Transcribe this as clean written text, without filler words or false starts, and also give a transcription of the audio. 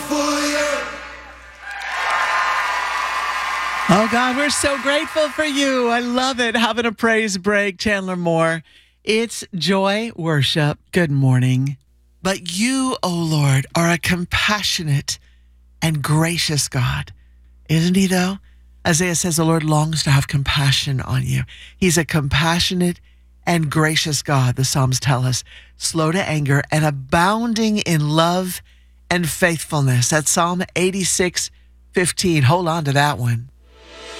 Oh, God, we're so grateful for you. I love it. Having a praise break. Chandler Moore. It's Joy Worship. Good morning. But you, O Lord, are a compassionate and gracious God. Isn't he, though? Isaiah says the Lord longs to have compassion on you. He's a compassionate and gracious God, the Psalms tell us, slow to anger and abounding in love and faithfulness. That's Psalm 86:15. Hold on to that one.